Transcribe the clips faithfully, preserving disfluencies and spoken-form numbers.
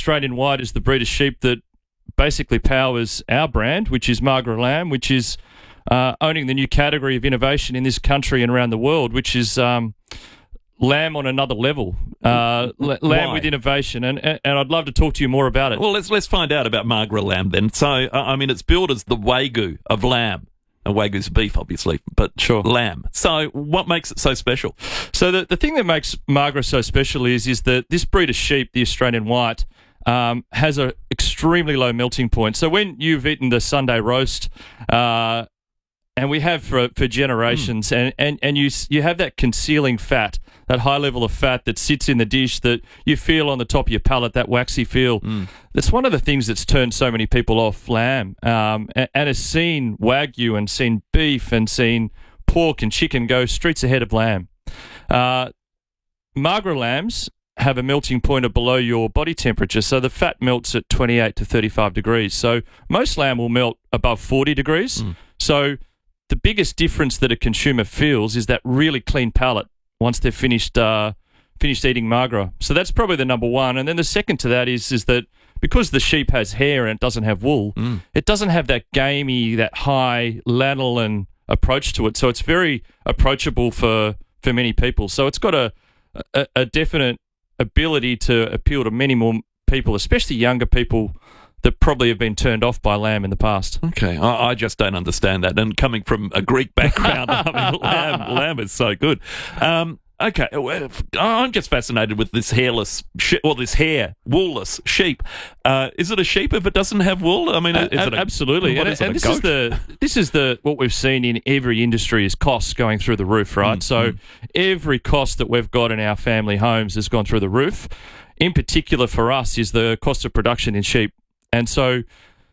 Australian White is the breed of sheep that basically powers our brand, which is Marlborough Lamb, which is uh, owning the new category of innovation in this country and around the world, which is um, lamb on another level, uh, lamb Why? with innovation. And, and and I'd love to talk to you more about it. Well, let's let's find out about Marlborough Lamb then. So, uh, I mean, it's billed as the Wagyu of lamb. And Wagyu's beef, obviously, but Sure. lamb. So what makes it so special? So the, the thing that makes Marlborough so special is is that this breed of sheep, the Australian White, um, has an extremely low melting point. So when you've eaten the Sunday roast, uh, and we have for for generations, mm. and, and, and you you have that concealing fat, that high level of fat that sits in the dish that you feel on the top of your palate, that waxy feel. Mm. That's one of the things that's turned so many people off lamb, um, and, and has seen Wagyu and seen beef and seen pork and chicken go streets ahead of lamb. Uh, Marlborough lambs have a melting point of below your body temperature, so the fat melts at twenty-eight to thirty-five degrees. So most lamb will melt above forty degrees. Mm. So the biggest difference that a consumer feels is that really clean palate once they've finished uh, finished eating Marlborough. So that's probably the number one. And then the second to that is is that because the sheep has hair and it doesn't have wool, mm. it doesn't have that gamey, that high lanolin approach to it. So it's very approachable for, for many people. So it's got a, a, a definite ability to appeal to many more people, especially younger people that probably have been turned off by lamb in the past. Okay, I, I just don't understand that. And coming from a Greek background, I mean, lamb, lamb is so good. Um, okay, I'm just fascinated with this hairless, she- or this hair, woolless sheep. Uh, is it a sheep if it doesn't have wool? I mean, is a- it a, absolutely. What and is it, and a this goat? is the this is the what we've seen in every industry is costs going through the roof, right? Mm, so mm. every cost that we've got in our family homes has gone through the roof. In particular, for us, is the cost of production in sheep, and so.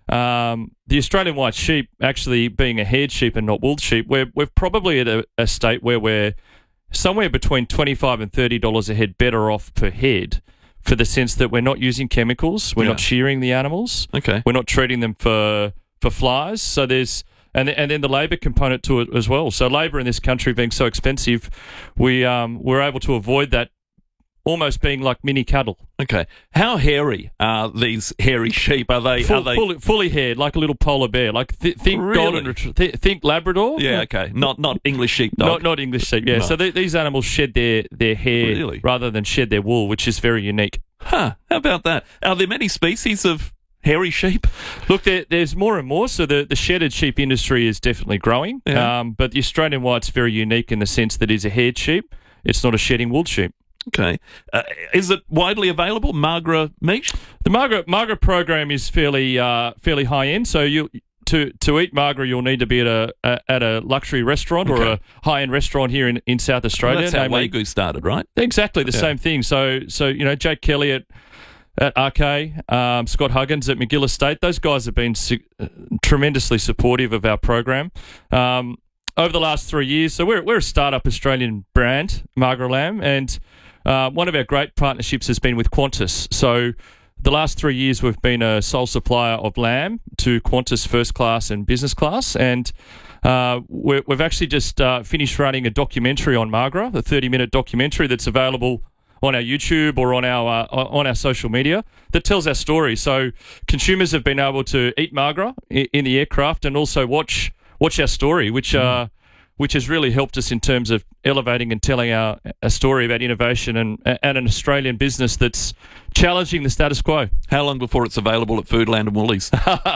Um, the Australian White sheep, actually being a haired sheep and not wooled sheep, we're we're probably at a, a state where we're somewhere between twenty-five and thirty dollars a head better off per head, for the sense that we're not using chemicals, we're Yeah. not shearing the animals, Okay. we're not treating them for for flies. So there's and and then the labour component to it as well. So labour in this country being so expensive, we um we're able to avoid that. Almost being like mini cattle. Okay. How hairy are these hairy sheep? Are they? Full, are they? fully, fully haired, like a little polar bear. Like th- think Really? golden, retrie- th- think Labrador. Yeah. Okay. Not not English sheepdog. Not not English sheep. Yeah. No. So th- these animals shed their their hair Really? rather than shed their wool, which is very unique. Huh. How about that? Are there many species of hairy sheep? Look, there, there's more and more. So the, the shedded sheep industry is definitely growing. Yeah. Um, but the Australian White's very unique in the sense that it's a haired sheep. It's not a shedding wool sheep. Okay. Uh, is it widely available, Marlborough meat? The Marlborough, Marlborough program is fairly uh, fairly high end. So you to to eat Marlborough, you'll need to be at a, a at a luxury restaurant or Okay. a high end restaurant here in, in South Australia. Well, that's how namely- Wagyu started, right? Exactly the Yeah. same thing. So so you know Jake Kelly at at R K, um, Scott Huggins at McGill Estate. Those guys have been su- tremendously supportive of our program. Um, over the last three years, so we're we're a startup Australian brand, Marlborough Lamb, and uh, one of our great partnerships has been with Qantas. So the last three years we've been a sole supplier of lamb to Qantas First Class and Business Class, and uh, we're, we've actually just uh, finished running a documentary on Marlborough, a thirty-minute documentary that's available on our YouTube or on our uh, on our social media that tells our story. So consumers have been able to eat Marlborough in, in the aircraft and also watch watch our story, which uh, which has really helped us in terms of elevating and telling our a story about innovation and and an Australian business that's challenging the status quo. How long before it's available at Foodland and Woolies?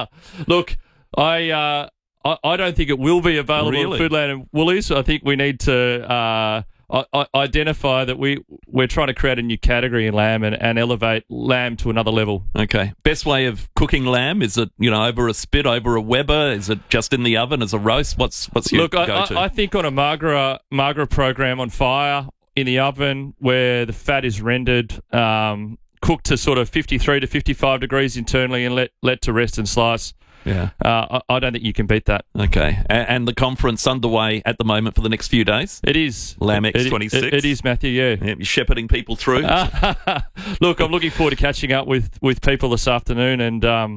Look, I. Uh, I, I don't think it will be available Really? at Foodland and Woolies. I think we need to uh, I, I identify that we, we're trying to create a new category in lamb and, and elevate lamb to another level. Okay. Best way of cooking lamb? Is it, you know, over a spit, over a Weber? Is it just in the oven as a roast? What's what's your Look, I, go-to? I, I think on a Marlborough, Marlborough program on fire in the oven where the fat is rendered, um, cooked to sort of fifty-three to fifty-five degrees internally and let, let to rest and slice. yeah. Uh, I, I don't think you can beat that. Okay. A- and the conference underway at the moment for the next few days? It is. Lamb X It- twenty-six? It, it is, Matthew, yeah. Yeah, you're shepherding people through? Look, I'm looking forward to catching up with, with people this afternoon and, um,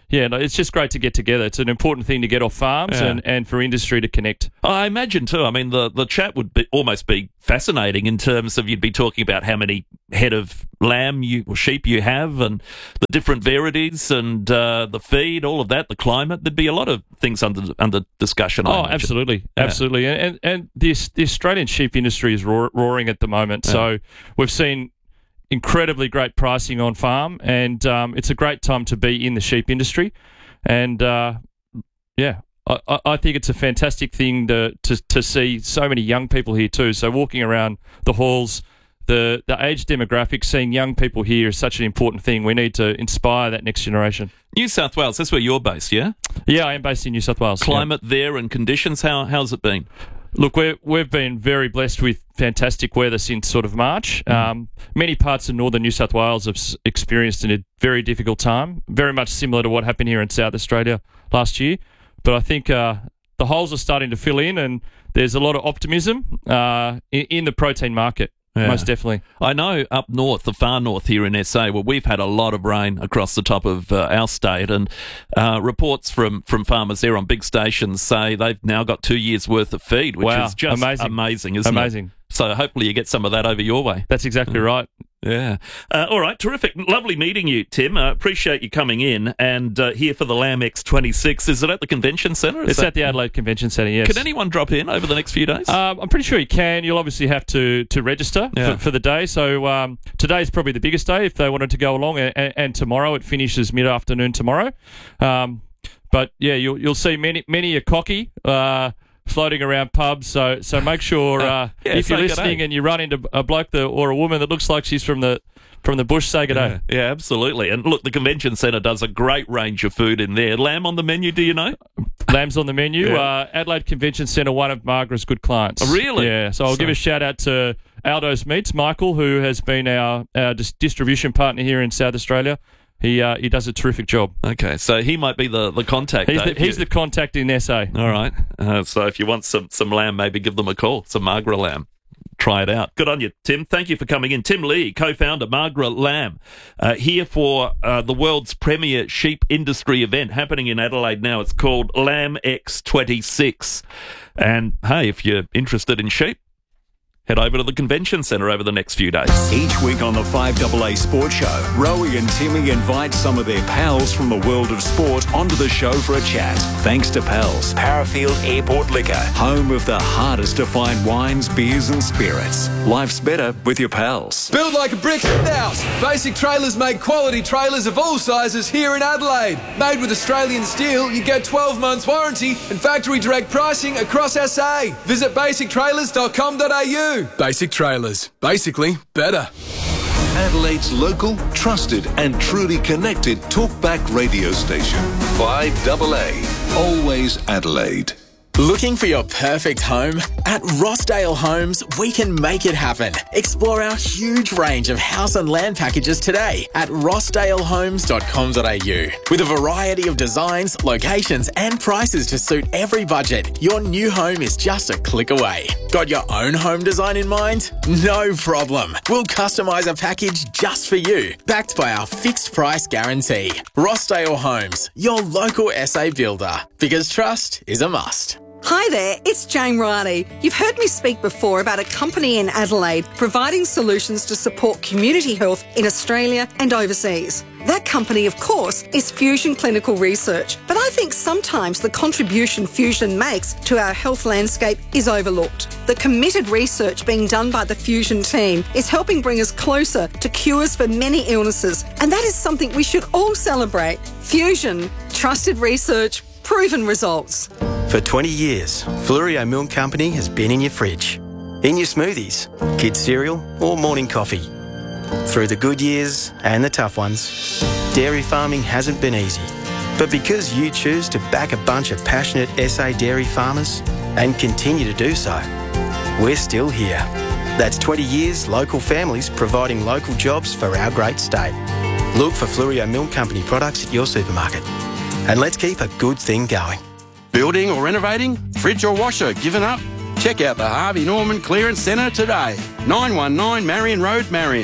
yeah, no, it's just great to get together. It's an important thing to get off farms Yeah. and, and for industry to connect. I imagine too. I mean, the, the chat would be, almost be fascinating in terms of you'd be talking about how many head of lamb you or sheep you have and the different varieties and uh, the feed, all of that, the climate. There'd be a lot of things under under discussion. I Oh, imagine. absolutely, Yeah. absolutely, and and, and the, the Australian sheep industry is roar, roaring at the moment. Yeah. So we've seen incredibly great pricing on farm, and um, it's a great time to be in the sheep industry. And uh, yeah, I, I- I think it's a fantastic thing to, to to see so many young people here too. So walking around the halls, the the age demographic, seeing young people here is such an important thing. We need to inspire that next generation. New South Wales, that's where you're based, yeah? Yeah, I am based in New South Wales. yeah. Climate there and conditions, how how's it been? Look, we're, we've been very blessed with fantastic weather since sort of March. Um, many parts of northern New South Wales have s- experienced a very difficult time, very much similar to what happened here in South Australia last year. But I think uh, the holes are starting to fill in, and there's a lot of optimism uh, in, in the protein market, Yeah. most definitely. I know up north, the far north here in S A, where we've had a lot of rain across the top of uh, our state, and uh, reports from, from farmers there on big stations say they've now got two years' worth of feed, which Wow, is just amazing. amazing, isn't Amazing. it? So hopefully you get some of that over your way. That's exactly right. Yeah. Uh, all right. Terrific. Lovely meeting you, Tim. Uh, appreciate you coming in and uh, here for the Lamb X twenty-six. Is it at the convention centre? Is It's that- at the Adelaide Convention Centre, yes. Can anyone drop in over the next few days? Um, I'm pretty sure you can. You'll obviously have to to register Yeah. for, for the day. So um, today's probably the biggest day if they wanted to go along, and, and tomorrow it finishes mid afternoon tomorrow. Um, but yeah, you'll you'll see many many a cocky uh, floating around pubs. So so make sure uh, Yeah, if you're say good listening day. and you run into a bloke that, or a woman that looks like she's from the from the bush, say good day. Yeah, yeah, absolutely. And look, the convention centre does a great range of food in there. Lamb on the menu, do you know? Lamb's on the menu. Yeah. Uh, Adelaide Convention Centre, one of Margaret's good clients. Oh, really? Yeah. So I'll So- give a shout out to Aldo's Meats, Michael, who has been our, our dis- distribution partner here in South Australia. He uh, he does a terrific job. Okay, so he might be the, the contact. He's, the, Dave. he's You- the contact in S A. All right. Uh, so if you want some, some lamb, maybe give them a call. Some Margaret lamb. Try it out. Good on you, Tim. Thank you for coming in. Tim Lee, co-founder, Margaret Lamb, uh, here for uh, the world's premier sheep industry event happening in Adelaide now. It's called Lamb X twenty-six. And hey, if you're interested in sheep, head over to the convention centre over the next few days. Each week on the five A A Sports Show, Rowie and Timmy invite some of their pals from the world of sport onto the show for a chat. Thanks to Pals, Parafield Airport Liquor, home of the hardest to find wines, beers and spirits. Life's better with your pals. Build like a brick house. Basic Trailers make quality trailers of all sizes here in Adelaide. Made with Australian steel, you get twelve months warranty and factory direct pricing across S A. Visit basic trailers dot com dot a u. Basic Trailers. Basically better. Adelaide's local, trusted and truly connected talkback radio station. five A A. Always Adelaide. Looking for your perfect home? At Rossdale Homes, we can make it happen. Explore our huge range of house and land packages today at rossdale homes dot com dot a u. With a variety of designs, locations and prices to suit every budget, your new home is just a click away. Got your own home design in mind? No problem. We'll customise a package just for you, backed by our fixed price guarantee. Rossdale Homes, your local S A builder. Because trust is a must. Hi there, it's Jane Riley. You've heard me speak before about a company in Adelaide providing solutions to support community health in Australia and overseas. That company, of course, is Fusion Clinical Research, but I think sometimes the contribution Fusion makes to our health landscape is overlooked. The committed research being done by the Fusion team is helping bring us closer to cures for many illnesses, and that is something we should all celebrate. Fusion, trusted research, proven results. For twenty years, Fluorio Milk Company has been in your fridge, in your smoothies, kids' cereal or morning coffee. Through the good years and the tough ones, dairy farming hasn't been easy. But because you choose to back a bunch of passionate S A dairy farmers and continue to do so, we're still here. That's twenty years local families providing local jobs for our great state. Look for Fluorio Milk Company products at your supermarket. And let's keep a good thing going. Building or renovating? Fridge or washer given up? Check out the Harvey Norman Clearance Centre today. nine one nine Marion Road, Marion.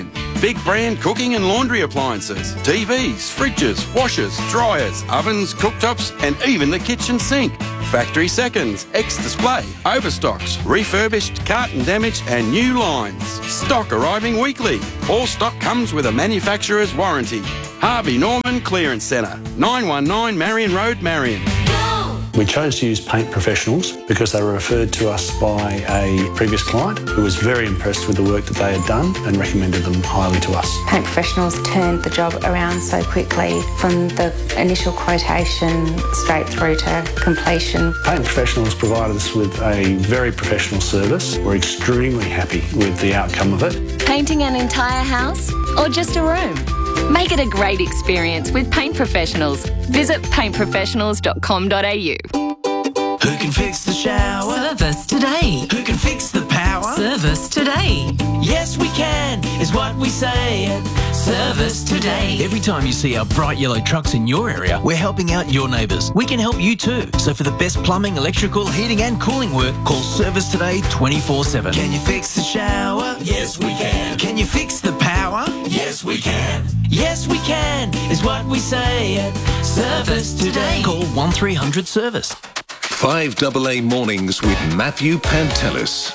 Big brand cooking and laundry appliances, T Vs, fridges, washers, dryers, ovens, cooktops, and even the kitchen sink. Factory seconds, ex-display, overstocks, refurbished, carton damage, and new lines. Stock arriving weekly. All stock comes with a manufacturer's warranty. Harvey Norman Clearance Centre, nine one nine Marion Road, Marion. We chose to use Paint Professionals because they were referred to us by a previous client who was very impressed with the work that they had done and recommended them highly to us. Paint Professionals turned the job around so quickly from the initial quotation straight through to completion. Paint Professionals provided us with a very professional service. We're extremely happy with the outcome of it. Painting an entire house or just a room? Make it a great experience with Paint Professionals. Visit paint professionals dot com dot a u. Who can fix the shower? Service today. Who can fix the power? Service today. Yes, we can, is what we say at Service Today. Every time you see our bright yellow trucks in your area, we're helping out your neighbours. We can help you too. So for the best plumbing, electrical, heating and cooling work, call Service Today twenty-four seven. Can you fix the shower? Yes, we can. Can you fix the power? Yes, we can. Yes, we can, is what we say at Service Today. Call one three hundred service. five double A Mornings with Matthew Pantelis.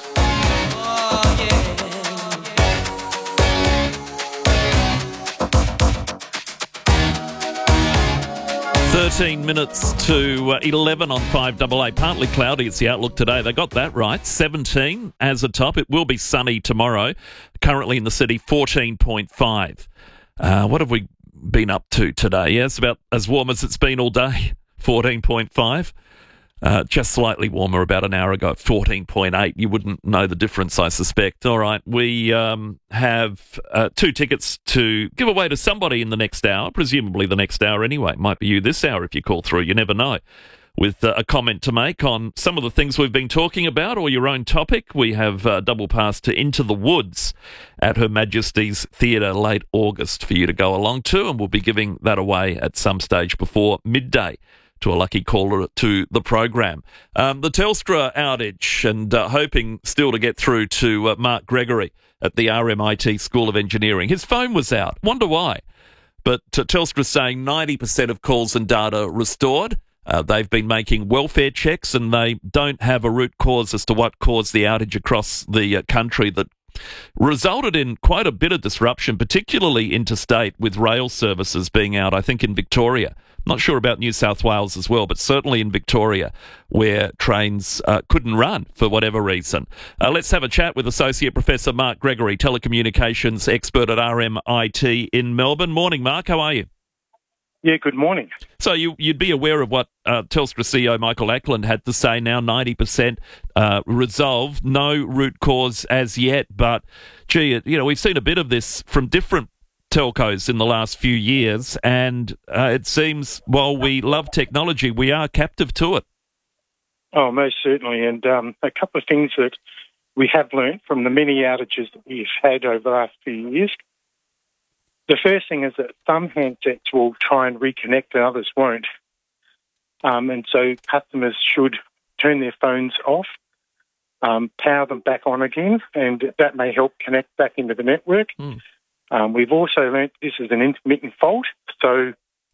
thirteen minutes to uh, eleven on five double A. Partly cloudy, it's the outlook today. They got that right. seventeen as a top. It will be sunny tomorrow. Currently in the city, fourteen point five. Uh, what have we been up to today? Yeah, it's about as warm as it's been all day, fourteen point five. Uh, just slightly warmer about an hour ago, fourteen point eight. You wouldn't know the difference, I suspect. All right, we um, have uh, two tickets to give away to somebody in the next hour, presumably the next hour anyway. It might be you this hour if you call through. You never know. With uh, a comment to make on some of the things we've been talking about or your own topic, we have a double pass to Into the Woods at Her Majesty's Theatre late August for you to go along to, and we'll be giving that away at some stage before midday to a lucky caller to the program. Um, the Telstra outage, and uh, hoping still to get through to uh, Mark Gregory at the R M I T School of Engineering. His phone was out. Wonder why. But uh, Telstra saying ninety percent of calls and data restored. Uh, they've been making welfare checks and they don't have a root cause as to what caused the outage across the uh, country that resulted in quite a bit of disruption, particularly interstate, with rail services being out, I think, in Victoria. Not sure about New South Wales as well, but certainly in Victoria, where trains uh, couldn't run for whatever reason. Uh, let's have a chat with Associate Professor Mark Gregory, telecommunications expert at R M I T in Melbourne. Morning, Mark. How are you? Yeah, good morning. So you, you'd be aware of what uh, Telstra C E O Michael Ackland had to say now, ninety percent uh, resolved, no root cause as yet. But, gee, you know, we've seen a bit of this from different telcos in the last few years, and uh, it seems while we love technology, we are captive to it. Oh, most certainly. And um, a couple of things that we have learnt from the many outages that we've had over the last few years. The first thing is that some handsets will try and reconnect and others won't. Um, and so customers should turn their phones off, um, power them back on again, and that may help connect back into the network. Mm. Um, we've also learnt this is an intermittent fault. So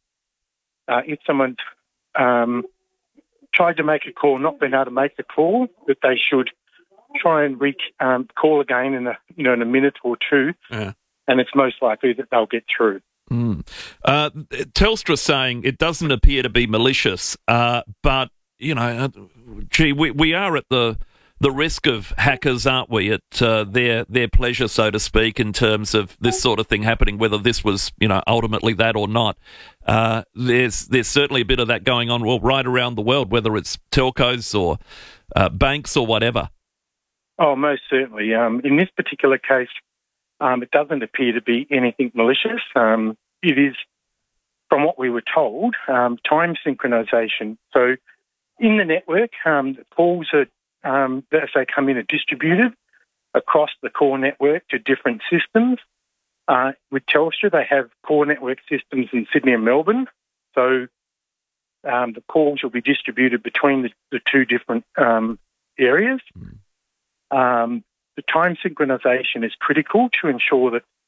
uh, if someone's um, tried to make a call, not been able to make the call, that they should try and re- um, call again in a, you know, in a minute or two. Yeah. And it's most likely that they'll get through. Mm. Uh, Telstra saying it doesn't appear to be malicious, uh, but, you know, uh, gee, we, we are at the the risk of hackers, aren't we, at uh, their their pleasure, so to speak, in terms of this sort of thing happening, whether this was, you know, ultimately that or not. Uh, there's there's certainly a bit of that going on well, right around the world, whether it's telcos or uh, banks or whatever. Oh, most certainly. Um, in this particular case, Um, it doesn't appear to be anything malicious. Um, it is, from what we were told, um, time synchronization. So in the network, um, the calls are, um, as they come in, are distributed across the core network to different systems. Uh, with Telstra, they have core network systems in Sydney and Melbourne. So um, the calls will be distributed between the, the two different um, areas. Um The time synchronization is critical to ensure that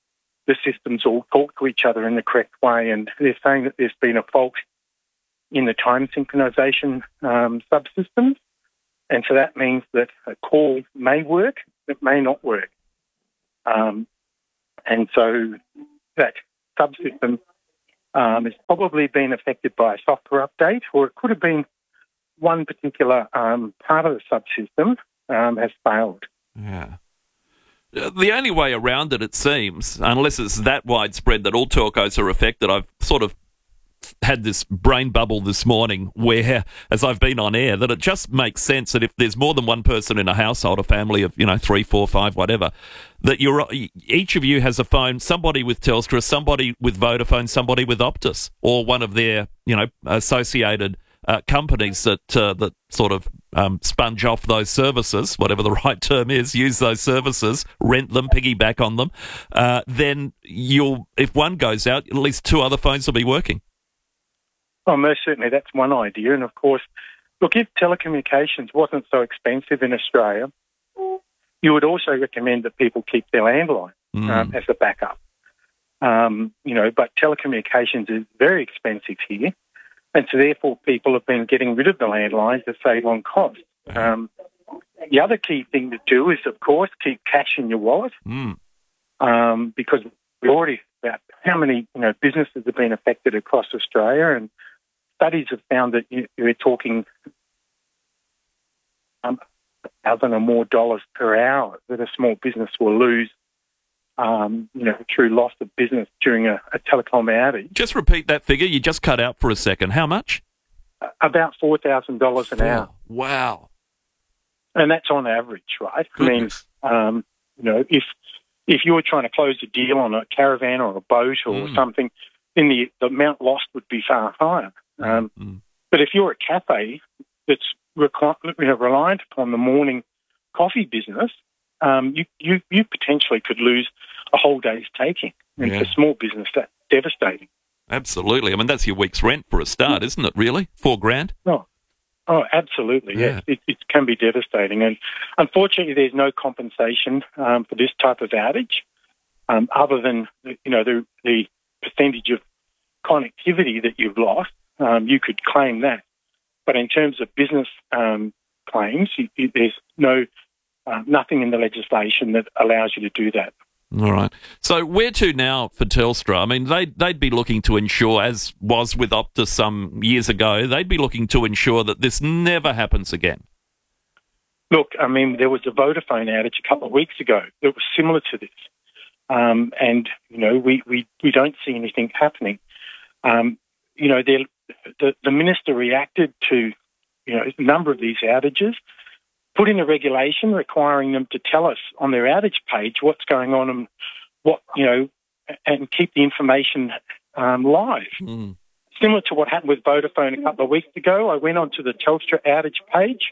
the systems all talk to each other in the correct way. And they're saying that there's been a fault in the time synchronisation um, subsystems. And so that means that a call may work, it may not work. Um, and so that subsystem um, has probably been affected by a software update, or it could have been one particular um, part of the subsystem um, has failed. Yeah. The only way around it, it seems, unless it's that widespread that all telcos are affected, I've sort of had this brain bubble this morning where, as I've been on air, that it just makes sense that if there's more than one person in a household, a family of, you know, three, four, five, whatever, that you're each of you has a phone, somebody with Telstra, somebody with Vodafone, somebody with Optus, or one of their, you know, associated uh, companies that uh, that sort of um, sponge off those services, whatever the right term is, use those services, rent them, piggyback on them. Uh, then you'll, if one goes out, at least two other phones will be working. Well, most certainly that's one idea. And of course, look, if telecommunications wasn't so expensive in Australia, you would also recommend that people keep their landline mm. um, as a backup. Um, you know, but telecommunications is very expensive here. And so therefore people have been getting rid of the landlines to save on cost. Um, the other key thing to do is, of course, keep cash in your wallet mm. um, because we already about how many you know businesses have been affected across Australia, and studies have found that you, you're talking um, a thousand or more dollars per hour that a small business will lose, um, you know, through loss of business during a, a telecom outage. Just repeat that figure. You just cut out for a second. How much? Uh, about four thousand dollars an hour. Wow. And that's on average, right? Goodness. I mean, um, you know, if if you were trying to close a deal on a caravan or a boat or mm. something, then the, the amount lost would be far higher. Um, mm. But if you're a cafe that's requ- you know, reliant upon the morning coffee business, um, you, you, you potentially could lose a whole day's taking. And Yeah. for small business, that's devastating. Absolutely. I mean, that's your week's rent for a start, isn't it, really? Four grand? Oh, oh absolutely, Yeah. yes. It, it can be devastating. And unfortunately, there's no compensation um, for this type of outage um, other than, you know, the, the percentage of connectivity that you've lost. Um, you could claim that. But in terms of business um, claims, you, you, there's no uh, nothing in the legislation that allows you to do that. All right. So where to now for Telstra? I mean, they'd, they'd be looking to ensure, as was with Optus some years ago, they'd be looking to ensure that this never happens again. Look, I mean, there was a Vodafone outage a couple of weeks ago that was similar to this. Um, and, you know, we, we, we don't see anything happening. Um, you know, the, the minister reacted to, you know, a number of these outages, put in a regulation requiring them to tell us on their outage page what's going on and what, you know, and keep the information um, live. Mm. Similar to what happened with Vodafone a couple of weeks ago, I went onto the Telstra outage page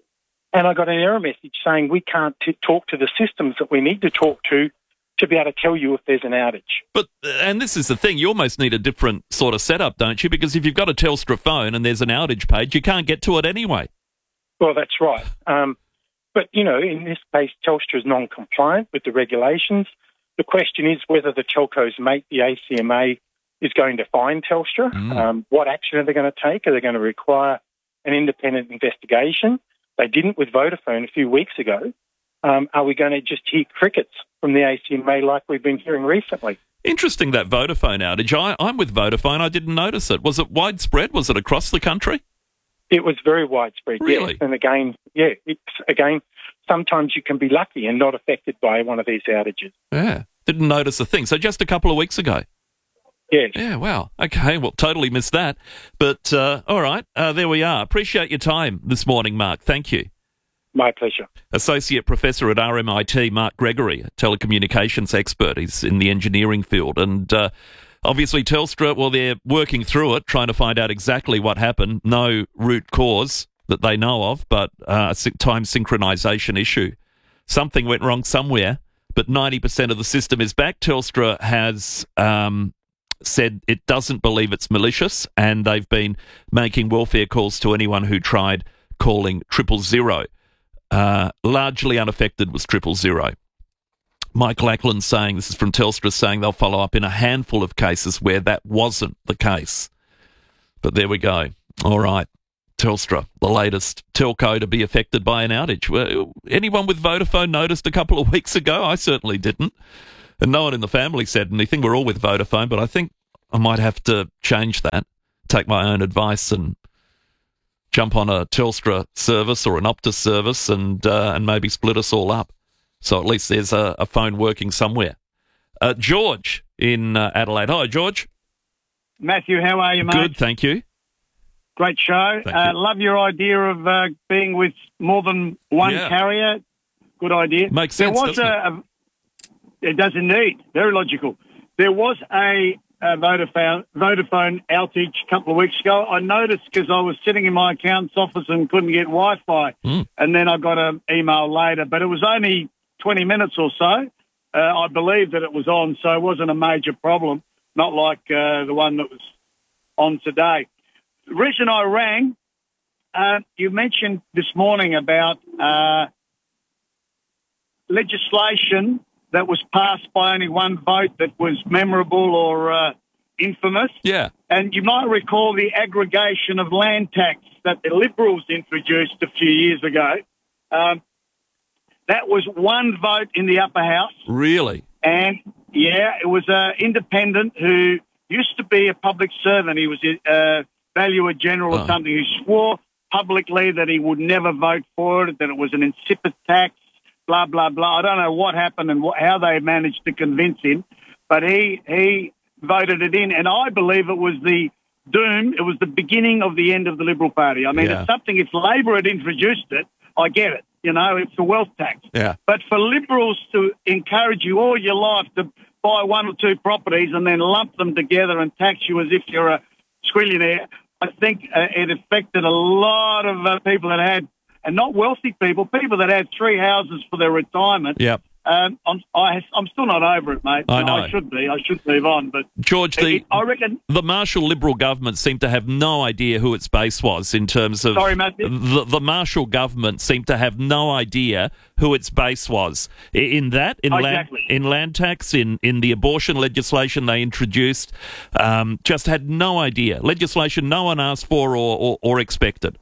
and I got an error message saying we can't t- talk to the systems that we need to talk to to be able to tell you if there's an outage. But, and this is the thing, you almost need a different sort of setup, don't you? Because if you've got a Telstra phone and there's an outage page, you can't get to it anyway. Well, that's right. Um, but, you know, in this case, Telstra is non-compliant with the regulations. The question is whether the telcos mate, the A C M A, is going to fine Telstra. Mm. Um, what action are they going to take? Are they going to require an independent investigation? They didn't with Vodafone a few weeks ago. Um, are we going to just hear crickets from the A C M A like we've been hearing recently? Interesting, that Vodafone outage. I, I'm with Vodafone. I didn't notice it. Was it widespread? Was it across the country? It was very widespread, Really? yes. And again, yeah, it's, again, sometimes you can be lucky and not affected by one of these outages. Yeah, didn't notice a thing. So just a couple of weeks ago. Yes. Yeah, wow. Okay, well, totally missed that. But, uh, all right, uh, there we are. Appreciate your time this morning, Mark. Thank you. My pleasure. Associate Professor at R M I T, Mark Gregory, a telecommunications expert. He's in the engineering field. And uh, obviously Telstra, well, they're working through it, trying to find out exactly what happened. No root cause that they know of, but uh, a time synchronisation issue. Something went wrong somewhere, but ninety percent of the system is back. Telstra has um, said it doesn't believe it's malicious, and they've been making welfare calls to anyone who tried calling triple zero. Uh, largely unaffected was triple zero. Michael Ackland saying, this is from Telstra, saying they'll follow up in a handful of cases where that wasn't the case. But there we go. All right. Telstra, the latest telco to be affected by an outage. Well, anyone with Vodafone noticed a couple of weeks ago? I certainly didn't. And no one in the family said anything. We're all with Vodafone, but I think I might have to change that, take my own advice and jump on a Telstra service or an Optus service and uh, and maybe split us all up. So at least there's a, a phone working somewhere. Uh, George in uh, Adelaide. Hi, George. Matthew, how are you, mate? Good, thank you. Great show. Uh, love your idea of uh, being with more than one Yeah. carrier. Good idea. Makes there sense, was doesn't a, a, it does indeed. Very logical. There was a, a Vodafone, Vodafone outage a couple of weeks ago. I noticed because I was sitting in my accountant's office and couldn't get Wi-Fi. Mm. And then I got an email later. But it was only twenty minutes or so. Uh, I believe that it was on, so it wasn't a major problem. Not like uh, the one that was on today. The reason I rang, uh, you mentioned this morning about uh, legislation that was passed by only one vote that was memorable or uh, infamous. Yeah. And you might recall the aggregation of land tax that the Liberals introduced a few years ago. Um, that was one vote in the upper house. Really? And, yeah, it was an independent who used to be a public servant. He was a uh, valuer general or Oh. something who swore publicly that he would never vote for it, that it was an insipid tax, blah, blah, blah. I don't know what happened and what, how they managed to convince him, but he he voted it in. And I believe it was the doom, it was the beginning of the end of the Liberal Party. I mean, Yeah. it's something, if Labor had introduced it, I get it. You know, it's a wealth tax. Yeah. But for Liberals to encourage you all your life to buy one or two properties and then lump them together and tax you as if you're a squillionaire, I think uh, it affected a lot of uh, people that had, and not wealthy people, people that had three houses for their retirement. Yep. Um, I'm, I, I'm still not over it, mate. I know. I should be. I should move on. But George, the, it, I reckon... the Marshall Liberal government seemed to have no idea who its base was in terms of... Sorry, Matthew. The, the Marshall government seemed to have no idea who its base was. I- In that, in, Exactly. land, in land tax, in, in the abortion legislation they introduced, um, just had no idea. Legislation no one asked for or, or, or expected.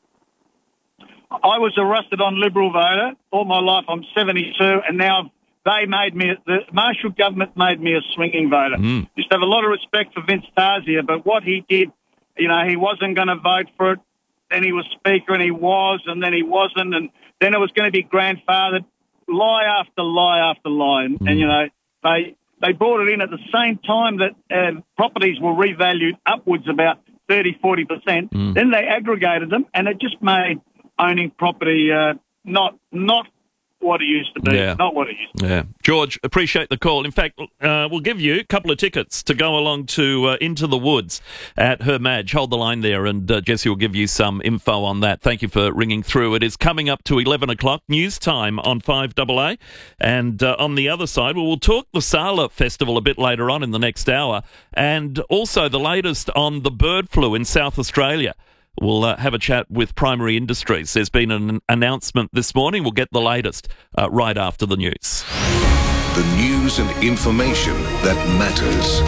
I was a rusted-on Liberal voter all my life. I'm seventy-two, and now they made me, the Marshall government made me a swinging voter. Mm. Used to have a lot of respect for Vince Tarzia, but what he did, you know, he wasn't going to vote for it. Then he was Speaker, and he was, and then he wasn't, and then it was going to be grandfathered. Lie after lie after lie, and, Mm. and you know, they they brought it in at the same time that uh, properties were revalued upwards about thirty, forty percent. Mm. Then they aggregated them, and it just made owning property uh, not not what it used to be. Yeah. Not what it used to be. Yeah. George, appreciate the call. In fact, uh, we'll give you a couple of tickets to go along to uh, Into the Woods at Her Madge. Hold the line there, and uh, Jesse will give you some info on that. Thank you for ringing through. It is coming up to eleven o'clock, news time on five A A. And uh, on the other side, well, we'll talk the Sala Festival a bit later on in the next hour, and also the latest on the bird flu in South Australia. We'll uh, have a chat with Primary Industries. There's been an announcement this morning. We'll get the latest uh, right after the news. The news and information that matters.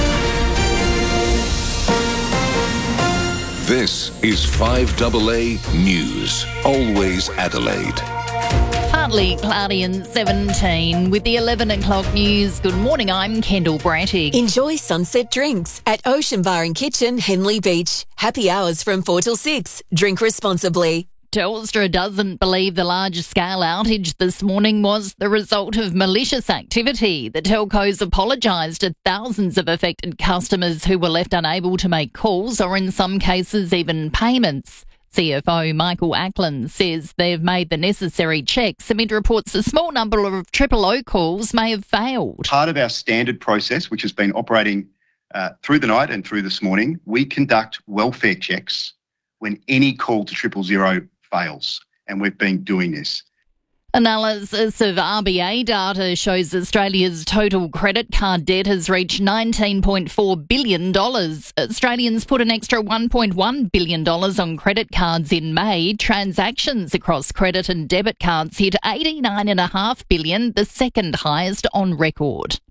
This is five A A News. Always Adelaide. Partly cloudy and seventeen with the eleven o'clock news. Good morning, I'm Kendall Brattig. Enjoy sunset drinks at Ocean Bar and Kitchen, Henley Beach. Happy hours from four till six. Drink responsibly. Telstra doesn't believe the large-scale outage this morning was the result of malicious activity. The telcos apologised to thousands of affected customers who were left unable to make calls or in some cases even payments. C F O Michael Ackland says they've made the necessary checks amid reports a small number of triple O calls may have failed. Part of our standard process, which has been operating uh, through the night and through this morning, we conduct welfare checks when any call to triple zero fails, and we've been doing this. Analysis of R B A data shows Australia's total credit card debt has reached nineteen point four billion dollars. Australians put an extra one point one billion dollars on credit cards in May. Transactions across credit and debit cards hit eighty-nine point five billion dollars, the second highest on record.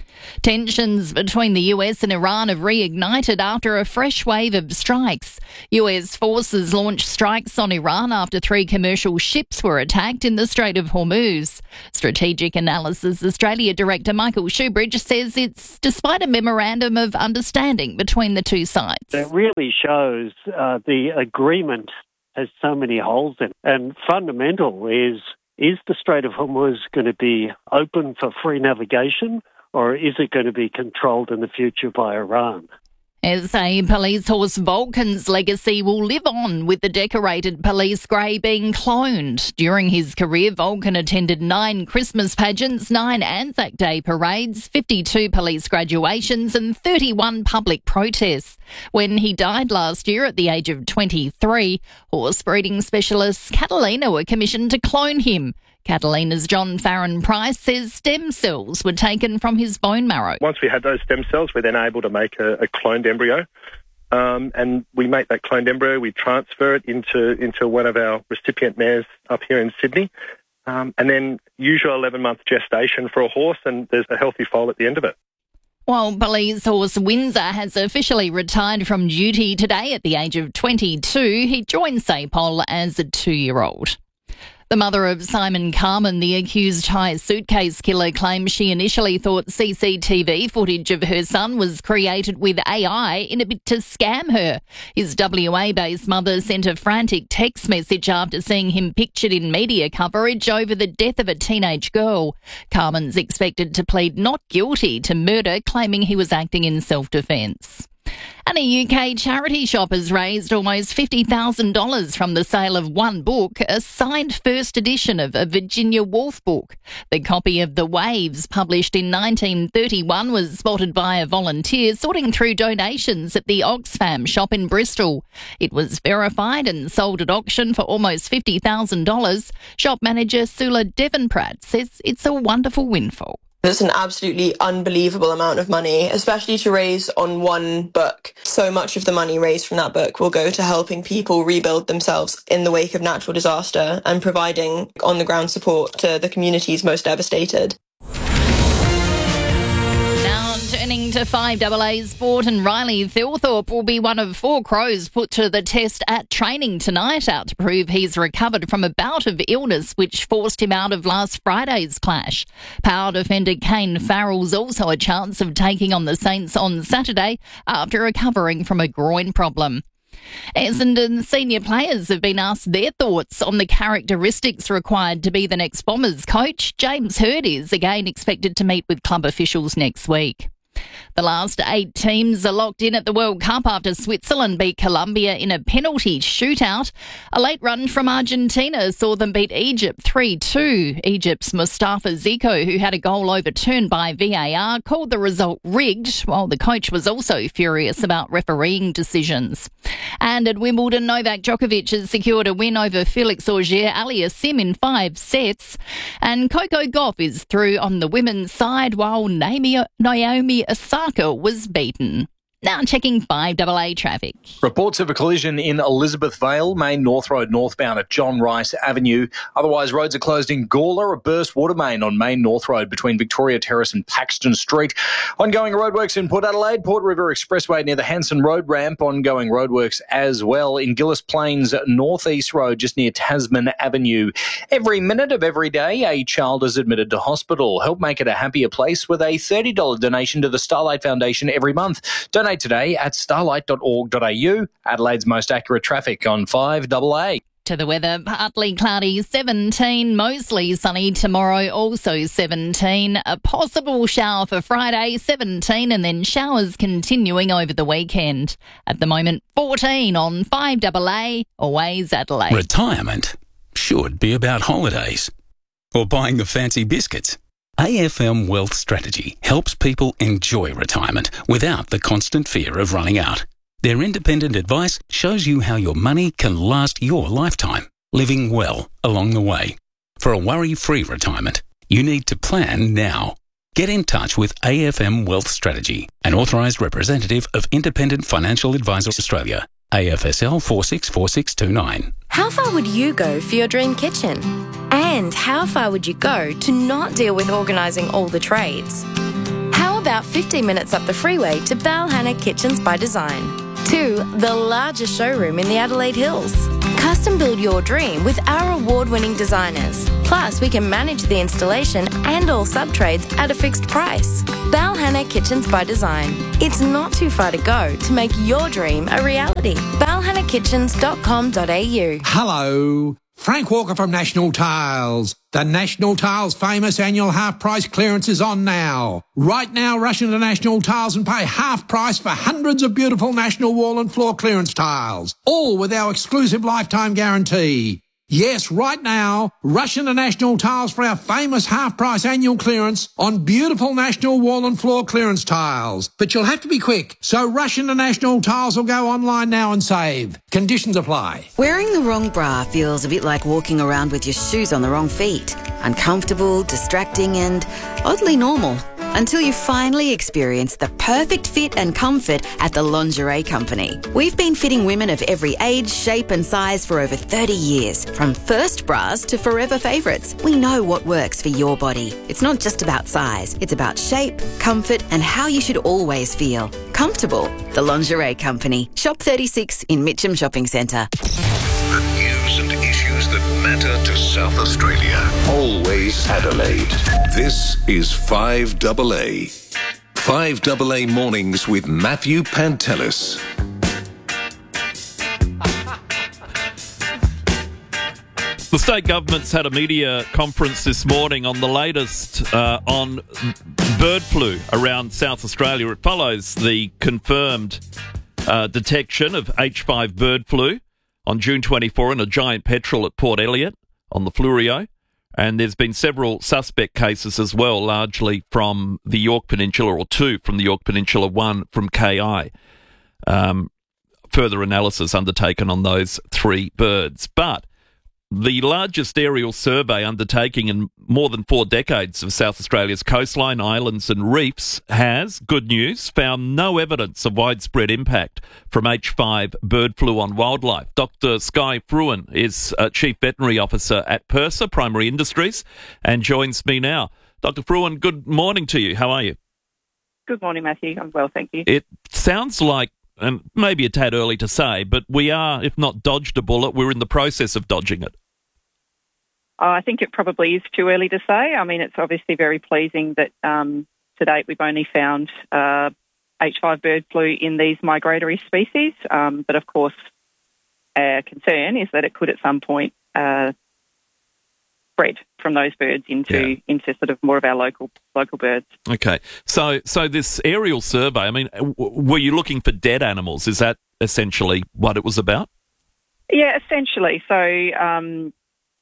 Tensions between the U S and Iran have reignited after a fresh wave of strikes. U S forces launched strikes on Iran after three commercial ships were attacked in the Strait of Hormuz. Strategic Analysis Australia Director Michael Shoebridge says it's despite a memorandum of understanding between the two sides. It really shows uh, the agreement has so many holes in it. And fundamental is, is the Strait of Hormuz going to be open for free navigation, or is it going to be controlled in the future by Iran? S A police horse Vulcan's legacy will live on, with the decorated police grey being cloned. During his career, Vulcan attended nine Christmas pageants, nine Anzac Day parades, fifty-two police graduations and thirty-one public protests. When he died last year at the age of twenty-three, horse breeding specialists Catalina were commissioned to clone him. Catalina's John Farron Price says stem cells were taken from his bone marrow. Once we had those stem cells, we're then able to make a, a cloned embryo. Um, and we make that cloned embryo, we transfer it into, into one of our recipient mares up here in Sydney. Um, and then usual eleven-month gestation for a horse, and there's a healthy foal at the end of it. While police horse Windsor has officially retired from duty today at the age of twenty-two, he joined SAPOL as a two-year-old. The mother of Simon Carman, the accused high suitcase killer, claims she initially thought C C T V footage of her son was created with A I in a bid to scam her. His W A-based mother sent a frantic text message after seeing him pictured in media coverage over the death of a teenage girl. Carman's expected to plead not guilty to murder, claiming he was acting in self-defence. And a U K charity shop has raised almost fifty thousand dollars from the sale of one book, a signed first edition of a Virginia Woolf book. The copy of The Waves, published in nineteen thirty-one, was spotted by a volunteer sorting through donations at the Oxfam shop in Bristol. It was verified and sold at auction for almost fifty thousand dollars. Shop manager Sula Devonpratt says it's a wonderful windfall. It's an absolutely unbelievable amount of money, especially to raise on one book. So much of the money raised from that book will go to helping people rebuild themselves in the wake of natural disaster and providing on-the-ground support to the communities most devastated. Turning to five double A sport, and Riley Thilthorpe will be one of four Crows put to the test at training tonight, out to prove he's recovered from a bout of illness which forced him out of last Friday's clash. Power defender Kane Farrell's also a chance of taking on the Saints on Saturday after recovering from a groin problem. Essendon senior players have been asked their thoughts on the characteristics required to be the next Bombers coach. James Hird is again expected to meet with club officials next week. The last eight teams are locked in at the World Cup after Switzerland beat Colombia in a penalty shootout. A late run from Argentina saw them beat Egypt three two. Egypt's Mustafa Zico, who had a goal overturned by V A R, called the result rigged, while the coach was also furious about refereeing decisions. And at Wimbledon, Novak Djokovic has secured a win over Felix Auger-Aliassime in five sets. And Coco Gauff is through on the women's side, while Naomi, Naomi Osaka was beaten. Now checking five double A traffic. Reports of a collision in Elizabeth Vale, Main North Road northbound at John Rice Avenue. Otherwise, roads are closed in Gawler, a burst water main on Main North Road between Victoria Terrace and Paxton Street. Ongoing roadworks in Port Adelaide, Port River Expressway near the Hanson Road ramp. Ongoing roadworks as well in Gillis Plains North East Road just near Tasman Avenue. Every minute of every day, a child is admitted to hospital. Help make it a happier place with a thirty dollars donation to the Starlight Foundation every month. Donate today at starlight dot org dot a u. Adelaide's most accurate traffic on five double A. To the weather, partly cloudy, seventeen, mostly sunny tomorrow, also seventeen. A possible shower for Friday, seventeen, and then showers continuing over the weekend. At the moment, fourteen on five double A, always Adelaide. Retirement should be about holidays or buying the fancy biscuits. A F M Wealth Strategy helps people enjoy retirement without the constant fear of running out. Their independent advice shows you how your money can last your lifetime, living well along the way. For a worry-free retirement, you need to plan now. Get in touch with A F M Wealth Strategy, an authorised representative of Independent Financial Advisors Australia, A F S L four six four six two nine. How far would you go for your dream kitchen? And how far would you go to not deal with organising all the trades? How about fifteen minutes up the freeway to Balhanna Kitchens by Design? To the largest showroom in the Adelaide Hills. Custom build your dream with our award-winning designers. Plus, we can manage the installation and all sub-trades at a fixed price. Balhanna Kitchens by Design. It's not too far to go to make your dream a reality. balhanna kitchens dot com dot a u. Hello. Frank Walker from National Tiles. The National Tiles famous annual half price clearance is on now. Right now, rush into National Tiles and pay half price for hundreds of beautiful National wall and floor clearance tiles, all with our exclusive lifetime guarantee. Yes, right now, rush into National Tiles for our famous half-price annual clearance on beautiful National wall and floor clearance tiles. But you'll have to be quick, so rush into National Tiles or go online now and save. Conditions apply. Wearing the wrong bra feels a bit like walking around with your shoes on the wrong feet. Uncomfortable, distracting and oddly normal. Until you finally experience the perfect fit and comfort at the Lingerie Company. We've been fitting women of every age, shape and size for over thirty years. From first bras to forever favourites, we know what works for your body. It's not just about size, it's about shape, comfort and how you should always feel. Comfortable. The Lingerie Company. Shop thirty-six in Mitcham Shopping Centre. The news and issues that matter to South Australia. Always Adelaide. This is five A A. five A A Mornings with Matthew Pantelis. The state government's had a media conference this morning on the latest uh, on bird flu around South Australia. It follows the confirmed uh, detection of H five bird flu on June twenty-fourth in a giant petrel at Port Elliot on the Fleurieu. And there's been several suspect cases as well, largely from the Yorke Peninsula, or two from the Yorke Peninsula, one from K I. Um, further analysis undertaken on those three birds. But the largest aerial survey undertaking in more than four decades of South Australia's coastline, islands and reefs has, good news, found no evidence of widespread impact from H five bird flu on wildlife. Doctor Skye Fruin is uh, Chief Veterinary Officer at PIRSA, Primary Industries, and joins me now. Doctor Fruin, good morning to you. How are you? Good morning, Matthew. I'm well, thank you. It sounds like, and maybe a tad early to say, but we are, if not dodged a bullet, we're in the process of dodging it. Uh, I think it probably is too early to say. I mean, it's obviously very pleasing that um, to date we've only found uh, H five bird flu in these migratory species. Um, but of course, our concern is that it could at some point uh, spread from those birds into yeah. into sort of more of our local local birds. Okay, so so this aerial survey. I mean, w- were you looking for dead animals? Is that essentially what it was about? Yeah, essentially. So. Um,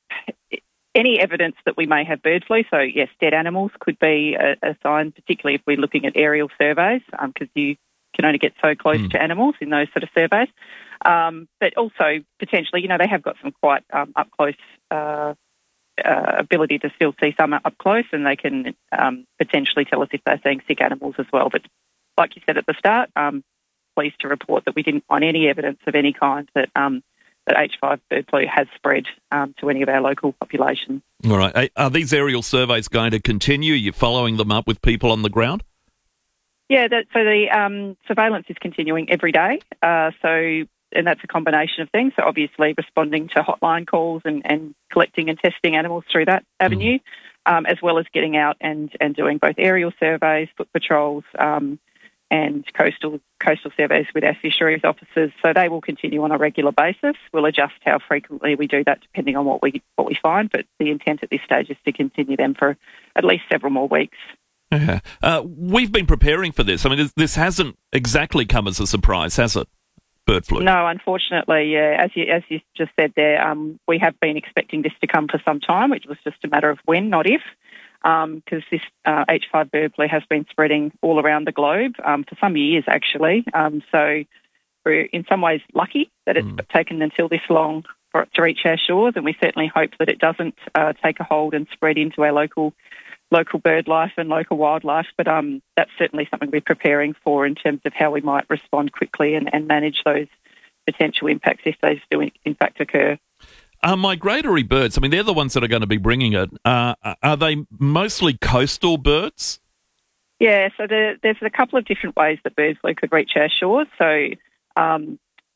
Any evidence that we may have bird flu, so yes, dead animals could be a, a sign, particularly if we're looking at aerial surveys, because um, you can only get so close mm. to animals in those sort of surveys. Um, but also, potentially, you know, they have got some quite um, up-close uh, uh, ability to still see some up close, and they can um, potentially tell us if they're seeing sick animals as well. But like you said at the start, um, pleased to report that we didn't find any evidence of any kind that um, that H five bird flu has spread um, to any of our local population. All right. Are these aerial surveys going to continue? Are you following them up with people on the ground? Yeah, that, so the um, surveillance is continuing every day. Uh, so, and that's a combination of things. So obviously responding to hotline calls and, and collecting and testing animals through that avenue, mm. um, as well as getting out and, and doing both aerial surveys, foot patrols, um, and coastal coastal surveys with our fisheries officers. So they will continue on a regular basis. We'll adjust how frequently we do that depending on what we what we find, but the intent at this stage is to continue them for at least several more weeks. Yeah. Uh, we've been preparing for this. I mean, this, this hasn't exactly come as a surprise, has it? Bird flu. No, unfortunately, yeah. As you as you just said there, um, we have been expecting this to come for some time, which was just a matter of when, not if. Because um, this uh, H five bird flu has been spreading all around the globe um, for some years, actually. Um, so we're in some ways lucky that it's mm. taken until this long for it to reach our shores, and we certainly hope that it doesn't uh, take a hold and spread into our local local bird life and local wildlife. But um, that's certainly something we're preparing for in terms of how we might respond quickly and, and manage those potential impacts if those do in fact occur. Are migratory birds, I mean, they're the ones that are going to be bringing it. Uh, are they mostly coastal birds? Yeah, so the, there's a couple of different ways that bird flu could reach our shores. So um,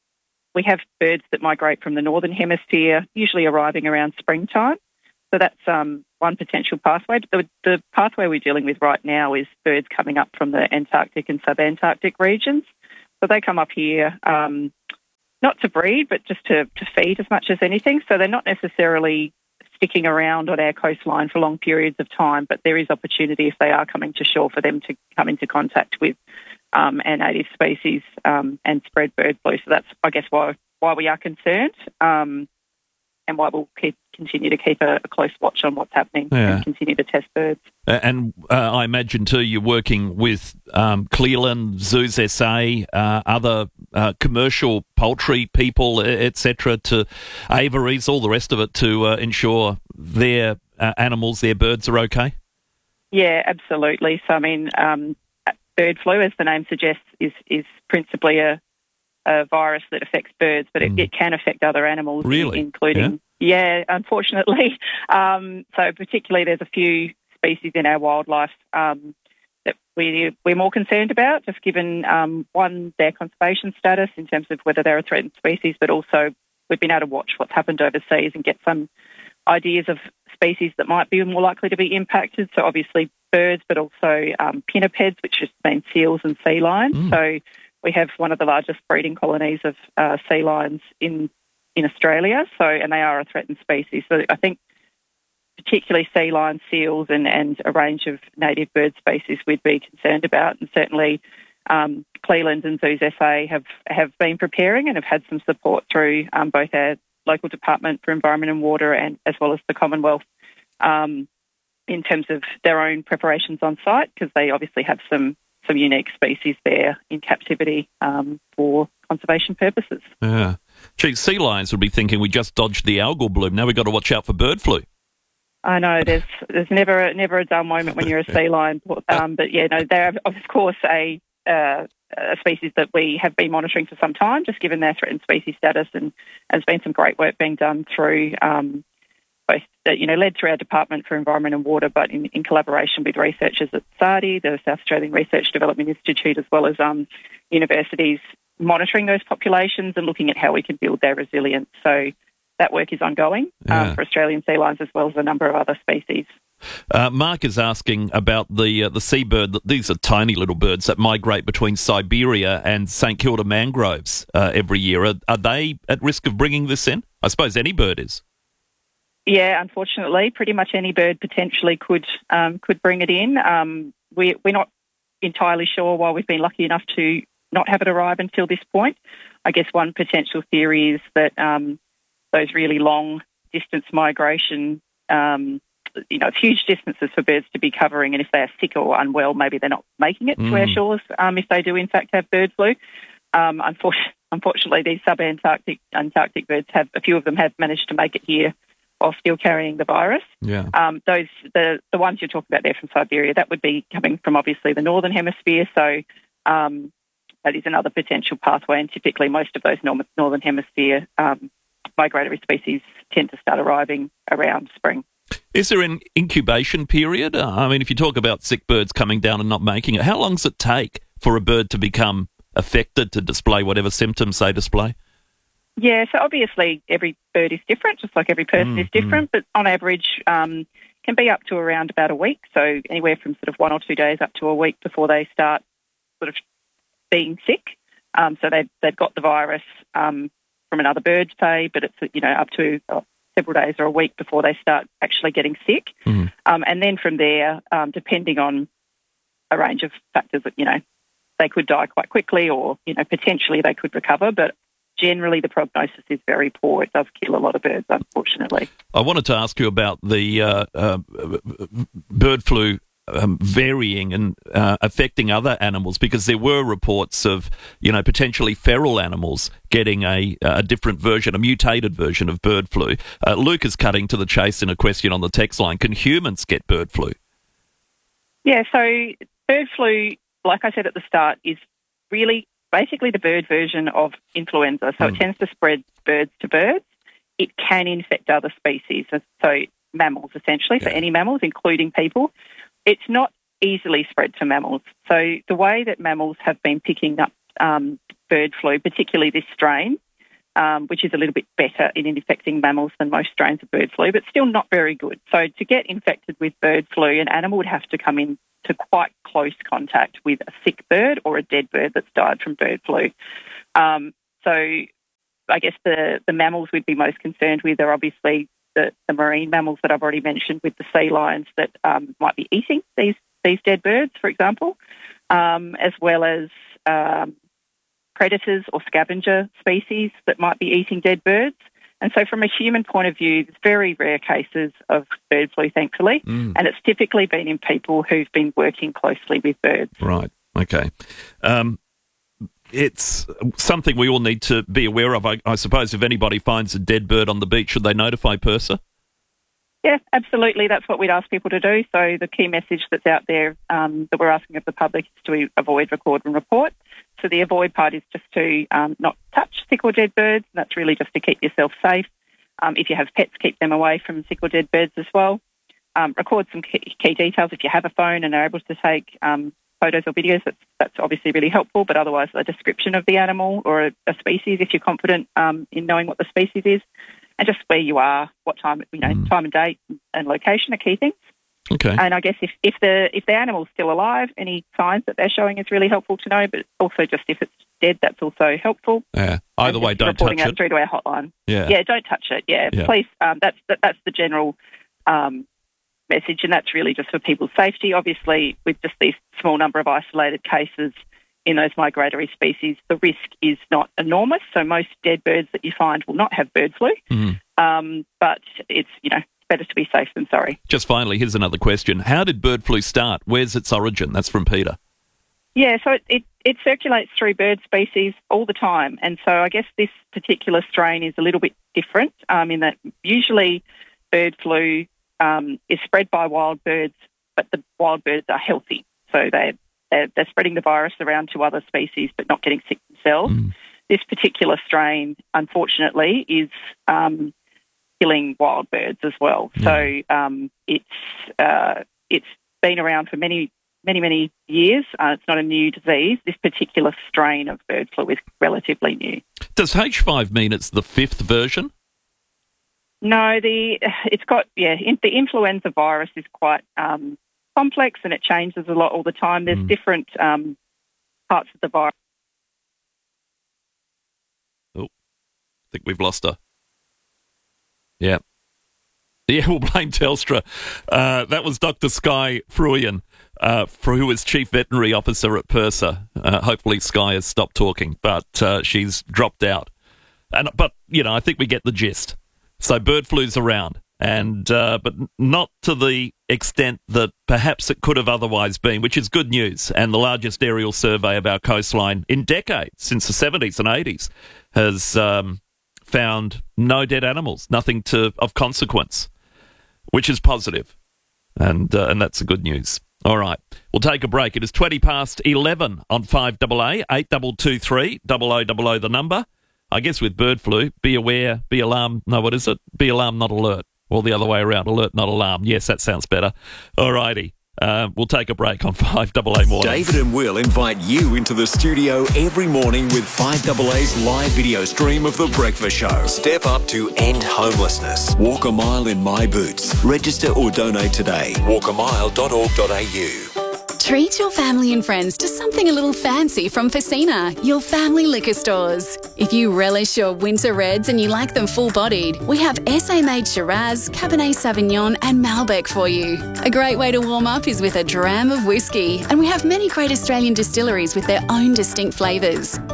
we have birds that migrate from the northern hemisphere, usually arriving around springtime. So that's um, one potential pathway. But the, the pathway we're dealing with right now is birds coming up from the Antarctic and subantarctic regions. So they come up here um, not to breed, but just to, to feed as much as anything. So they're not necessarily sticking around on our coastline for long periods of time, but there is opportunity if they are coming to shore for them to come into contact with um, our native species um, and spread bird flu. So that's, I guess, why why we are concerned um, and why we'll keep continue to keep a, a close watch on what's happening Yeah. and continue to test birds. Uh, and uh, I imagine, too, you're working with um, Cleland, Zoos S A, uh, other uh, commercial poultry people, et cetera, to aviaries, all the rest of it, to uh, ensure their uh, animals, their birds are okay? Yeah, absolutely. So, I mean, um, bird flu, as the name suggests, is, is principally a, a virus that affects birds, but it, mm. it can affect other animals, really? including... Yeah? Yeah, unfortunately. Um, so particularly there's a few species in our wildlife um, that we, we're more concerned about, just given, um, one, their conservation status in terms of whether they're a threatened species, but also we've been able to watch what's happened overseas and get some ideas of species that might be more likely to be impacted. So obviously birds, but also um, pinnipeds, which just means seals and sea lions. Mm. So we have one of the largest breeding colonies of uh, sea lions in in Australia, so and they are a threatened species. So I think particularly sea lions, seals and, and a range of native bird species we'd be concerned about. And certainly um, Cleland and Zoos S A have, have been preparing and have had some support through um, both our local Department for Environment and Water and as well as the Commonwealth um, in terms of their own preparations on site, because they obviously have some, some unique species there in captivity um, for conservation purposes. Yeah. Gee, sea lions would be thinking we just dodged the algal bloom. Now we've got to watch out for bird flu. I know there's there's never never a dull moment when you're a sea lion, um, but yeah, no, they're of course a, uh, a species that we have been monitoring for some time, just given their threatened species status, and there's been some great work being done through um, both, you know, led through our Department for Environment and Water, but in, in collaboration with researchers at S A D I, the South Australian Research Development Institute, as well as um, universities, monitoring those populations and looking at how we can build their resilience. So that work is ongoing yeah. um, for Australian sea lions as well as a number of other species. Uh, Mark is asking about the uh, the seabird. These are tiny little birds that migrate between Siberia and St Kilda mangroves uh, every year. Are, are they at risk of bringing this in? I suppose any bird is. Yeah, unfortunately, pretty much any bird potentially could um, could bring it in. Um, we, we're not entirely sure why we've been lucky enough to not have it arrive until this point. I guess one potential theory is that um, those really long distance migration, um, you know, it's huge distances for birds to be covering, and if they are sick or unwell, maybe they're not making it mm. to our shores um, if they do in fact have bird flu. Um, unfortunately, unfortunately, these subantarctic Antarctic birds have, a few of them have managed to make it here while still carrying the virus. Yeah. Um, those the the ones you're talking about there from Siberia, that would be coming from obviously the northern hemisphere. So um, that is another potential pathway, and typically most of those north, northern hemisphere um, migratory species tend to start arriving around spring. Is there an incubation period? Uh, I mean, if you talk about sick birds coming down and not making it, how long does it take for a bird to become affected, to display whatever symptoms they display? Yeah, so obviously every bird is different, just like every person mm, is different, mm. but on average um, can be up to around about a week, so anywhere from sort of one or two days up to a week before they start sort of being sick. Um, so they've, they've got the virus um, from another bird, say, but it's, you know, up to uh, several days or a week before they start actually getting sick. Mm. Um, and then from there, um, depending on a range of factors, that, you know, they could die quite quickly or, you know, potentially they could recover, but generally the prognosis is very poor. It does kill a lot of birds, unfortunately. I wanted to ask you about the uh, uh, bird flu um, varying and uh, affecting other animals? Because there were reports of, you know, potentially feral animals getting a, a different version, a mutated version of bird flu. Uh, Luke is cutting to the chase in a question on the text line. Can humans get bird flu? Yeah, so bird flu, like I said at the start, is really basically the bird version of influenza. So mm. it tends to spread birds to birds. It can infect other species, so mammals essentially, yeah. for any mammals, including people. It's not easily spread to mammals. So the way that mammals have been picking up um, bird flu, particularly this strain, um, which is a little bit better in infecting mammals than most strains of bird flu, but still not very good. So to get infected with bird flu, an animal would have to come in to quite close contact with a sick bird or a dead bird that's died from bird flu. Um, so I guess the, the mammals we'd be most concerned with are obviously the, the marine mammals that I've already mentioned, with the sea lions that um, might be eating these, these dead birds, for example, um, as well as um, predators or scavenger species that might be eating dead birds. And so from a human point of view, there's very rare cases of bird flu, thankfully, mm. and it's typically been in people who've been working closely with birds. Right, okay. Um, it's something we all need to be aware of. I, I suppose if anybody finds a dead bird on the beach, should they notify PIRSA? Yeah, absolutely. That's what we'd ask people to do. So the key message that's out there um, that we're asking of the public is to avoid, record and report. So the avoid part is just to um, not touch sick or dead birds. That's really just to keep yourself safe. Um, if you have pets, keep them away from sick or dead birds as well. Um, record some key, key details. If you have a phone and are able to take um, photos or videos, that's, that's obviously really helpful, but otherwise a description of the animal or a, a species if you're confident um, in knowing what the species is. And just where you are, what time, you know, mm. time and date and location are key things. Okay. And I guess if, if the if the animal's still alive, any signs that they're showing is really helpful to know, but also just if it's dead, that's also helpful. Yeah. Either way, don't touch reporting it. Out through to our hotline. Yeah. Yeah, don't touch it. Yeah. Yeah. Please, um, that's, that, that's the general um, message, and that's really just for people's safety. Obviously, with just these small number of isolated cases in those migratory species, the risk is not enormous. So most dead birds that you find will not have bird flu. Mm. Um, but it's, you know, better to be safe than sorry. Just finally, here's another question. How did bird flu start? Where's its origin? That's from Peter. Yeah, so it, it, it circulates through bird species all the time. And so I guess this particular strain is a little bit different um, in that usually bird flu um, is spread by wild birds, but the wild birds are healthy. So they're They're, they're spreading the virus around to other species but not getting sick themselves. Mm. This particular strain, unfortunately, is um, killing wild birds as well. Mm. So um, it's uh, it's been around for many, many, many years. Uh, it's not a new disease. This particular strain of bird flu is relatively new. Does H five mean it's the fifth version? No, the it's got, yeah, in, the influenza virus is quite Um, complex and it changes a lot all the time. There's mm. different um, parts of the virus. Oh, I think we've lost her. Yeah. Yeah, we'll blame Telstra. Uh, that was Doctor Skye Fruian, uh, who is Chief Veterinary Officer at PIRSA. Uh, hopefully Skye has stopped talking, but uh, she's dropped out. And But, you know, I think we get the gist. So bird flu's around. And uh, but not to the extent that perhaps it could have otherwise been, which is good news. And the largest aerial survey of our coastline in decades, since the seventies and eighties, has um, found no dead animals, nothing to of consequence, which is positive. And uh, and that's the good news. All right, we'll take a break. It is twenty past eleven on five A A, eight two two three, double oh double oh the number. I guess with bird flu, be aware, be alarmed. No, what is it? Be alarmed, not alert. Or the other way around, alert, not alarm. Yes, that sounds better. All righty. Uh, we'll take a break on five A A Morning. David and Will invite you into the studio every morning with five A A's live video stream of The Breakfast Show. Step up to end homelessness. Walk a mile in my boots. Register or donate today. walk a mile dot org dot a u. Treat your family and friends to something a little fancy from Facina, your family liquor stores. If you relish your winter reds and you like them full-bodied, we have S A-made Shiraz, Cabernet Sauvignon and Malbec for you. A great way to warm up is with a dram of whiskey, and we have many great Australian distilleries with their own distinct flavours.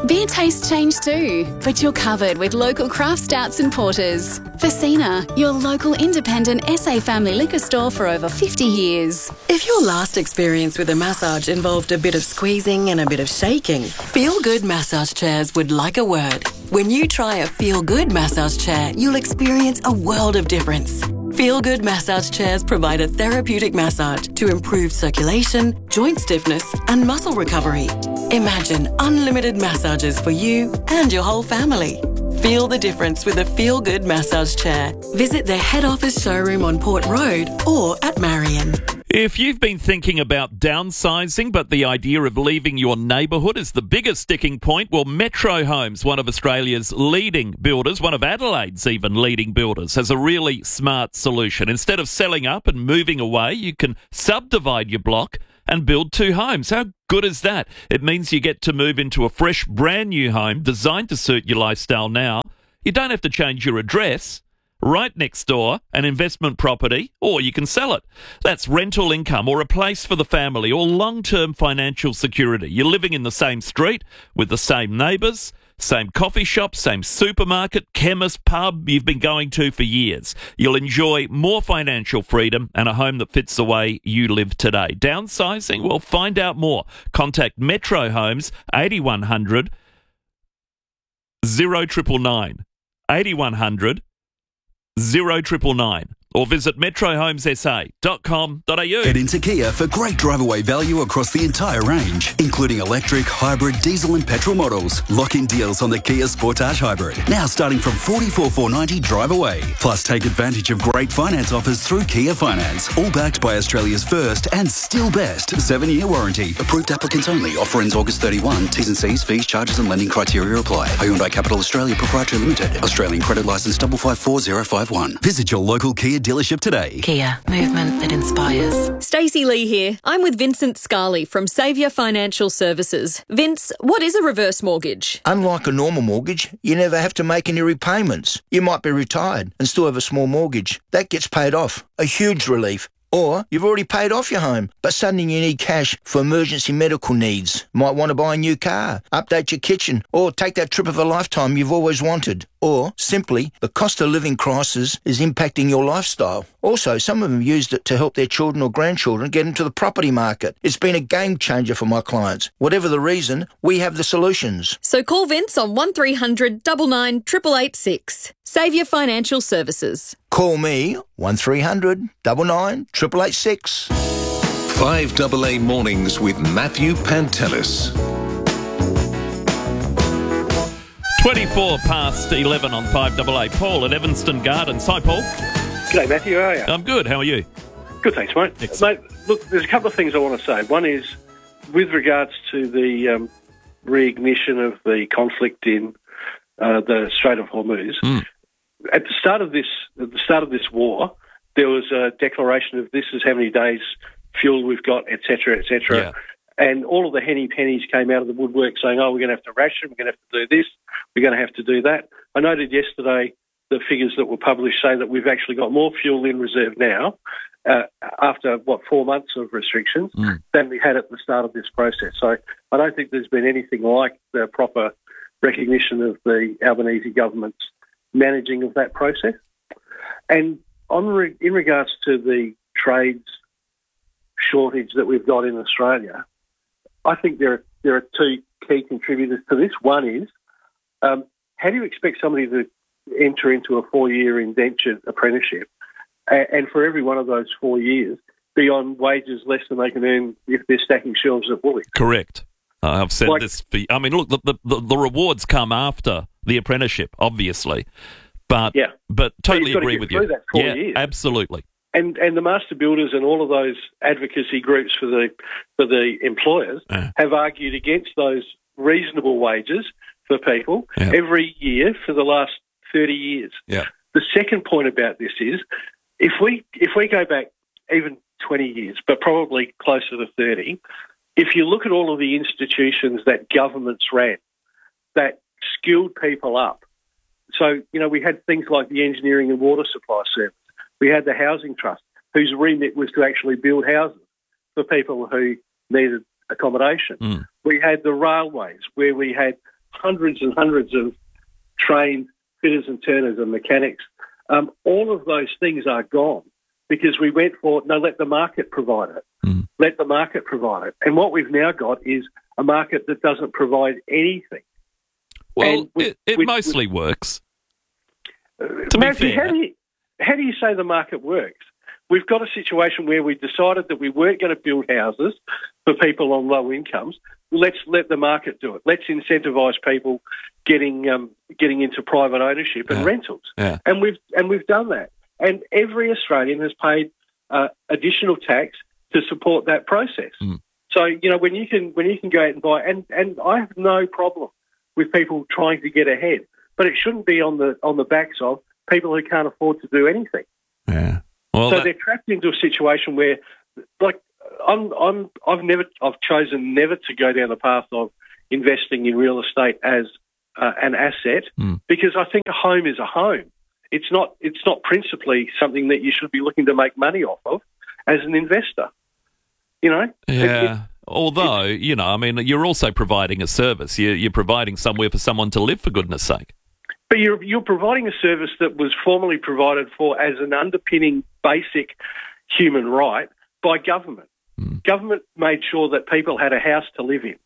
Beer tastes change too, but you're covered with local craft stouts and porters. Facina, your local independent S A family liquor store for over fifty years. If your last experience with a massage involved a bit of squeezing and a bit of shaking, Feel Good Massage Chairs would like a word. When you try a Feel Good massage chair, you'll experience a world of difference. Feel Good Massage Chairs provide a therapeutic massage to improve circulation, joint stiffness and muscle recovery. Imagine unlimited massages for you and your whole family. Feel the difference with a Feel Good Massage Chair. Visit their head office showroom on Port Road or at Marion. If you've been thinking about downsizing, but the idea of leaving your neighbourhood is the biggest sticking point, well, Metro Homes, one of Australia's leading builders, one of Adelaide's even leading builders, has a really smart solution. Instead of selling up and moving away, you can subdivide your block and build two homes. How good is that? It means you get to move into a fresh, brand new home designed to suit your lifestyle now. You don't have to change your address. Right next door, an investment property, or you can sell it. That's rental income or a place for the family or long-term financial security. You're living in the same street with the same neighbours, same coffee shop, same supermarket, chemist, pub you've been going to for years. You'll enjoy more financial freedom and a home that fits the way you live today. Downsizing? Well, find out more. Contact Metro Homes, eighty-one hundred, zero triple nine, eighty-one hundred, zero triple nine, or visit metro homes s a dot com dot a u. Head into Kia for great drive-away value across the entire range, including electric, hybrid, diesel and petrol models. Lock-in deals on the Kia Sportage Hybrid, now starting from forty-four thousand four hundred ninety dollars drive away. Plus, take advantage of great finance offers through Kia Finance, all backed by Australia's first and still best seven-year warranty. Approved applicants only. Offer ends August thirty-first. T's and C's, fees, charges and lending criteria apply. Hyundai Capital Australia Proprietary Limited. Australian credit licence five five four zero five one. Visit your local Kia dealership today. Kia, movement that inspires. Stacey Lee here. I'm with Vincent Scarley from Saviour Financial Services. Vince, what is a reverse mortgage? Unlike a normal mortgage, you never have to make any repayments. You might be retired and still have a small mortgage. That gets paid off. A huge relief. Or you've already paid off your home, but suddenly you need cash for emergency medical needs. Might want to buy a new car, update your kitchen, or take that trip of a lifetime you've always wanted. Or, simply, the cost of living crisis is impacting your lifestyle. Also, some of them used it to help their children or grandchildren get into the property market. It's been a game changer for my clients. Whatever the reason, we have the solutions. So call Vince on one three hundred nine nine eight eight eight six. Saviour Financial Services. Call me, one three hundred nine nine eight eight eight six. five double A Mornings with Matthew Pantelis. twenty-four past eleven on five double A. Paul at Evanston Gardens. Hi, Paul. G'day, Matthew. How are you? I'm good. How are you? Good, thanks, mate. Excellent. Mate, look, there's a couple of things I want to say. One is, with regards to the um, reignition of the conflict in uh, the Strait of Hormuz, mm. at the start of this, at the start of this war, there was a declaration of this is how many days fuel we've got, et cetera, et cetera. Yeah. And all of the henny pennies came out of the woodwork saying, oh, we're going to have to ration, we're going to have to do this, we're going to have to do that. I noted yesterday the figures that were published say that we've actually got more fuel in reserve now, uh, after, what, four months of restrictions, mm. than we had at the start of this process. So I don't think there's been anything like the proper recognition of the Albanese government's managing of that process. And on re- in regards to the trades shortage that we've got in Australia, I think there are, there are two key contributors to this. One is, um, how do you expect somebody to enter into a four-year indentured apprenticeship and, and for every one of those four years be on wages less than they can earn if they're stacking shelves at Woolies? Correct. Uh, I've said Like- this. For, I mean, look, the, the the rewards come after the apprenticeship, obviously, but Yeah. but But totally you've got to agree get with through you. that four yeah, years. absolutely. And and the master builders and all of those advocacy groups for the for the employers Yeah. have argued against those reasonable wages for people Yeah. every year for the last thirty years. Yeah. The second point about this is if we if we go back even twenty years, but probably closer to thirty, if you look at all of the institutions that governments ran that skilled people up. So, you know, we had things like the Engineering and Water Supply Service. We had the Housing Trust, whose remit was to actually build houses for people who needed accommodation. Mm. We had the railways, where we had hundreds and hundreds of trained fitters and turners and mechanics. Um, all of those things are gone because we went for, no, let the market provide it. Mm. Let the market provide it. And what we've now got is a market that doesn't provide anything. Well, we, it, it we, mostly we, works. Uh, to Matthew, be fair. How do, you, how do you say the market works? We've got a situation where we decided that we weren't going to build houses for people on low incomes. Let's let the market do it. Let's incentivise people getting um, getting into private ownership and yeah. rentals. Yeah. And we've and we've done that. And every Australian has paid uh, additional tax to support that process. Mm. So you know when you can when you can go out and buy, and, and I have no problem with people trying to get ahead, but it shouldn't be on the on the backs of people who can't afford to do anything. Yeah. Well, so that... they're trapped into a situation where, like, I'm, I'm, I've never, I've chosen never to go down the path of investing in real estate as uh, an asset mm. because I think a home is a home. It's not, it's not principally something that you should be looking to make money off of as an investor. You know. Yeah. It, it, Although, you know, I mean, you're also providing a service. You're, you're providing somewhere for someone to live, for goodness sake. But you're, you're providing a service that was formerly provided for as an underpinning basic human right by government. Mm. Government made sure that people had a house to live in,